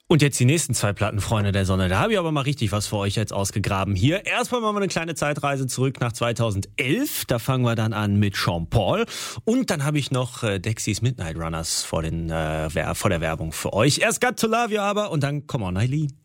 Und jetzt die nächsten 2 Platten, Freunde der Sonne. Da habe ich aber mal richtig was für euch jetzt ausgegraben hier. Erstmal machen wir eine kleine Zeitreise zurück nach 2011. Da fangen wir dann an mit Sean Paul. Und dann habe ich noch Dexys Midnight Runners vor der Werbung für euch. Erst Got to Love You aber und dann Come On Eileen.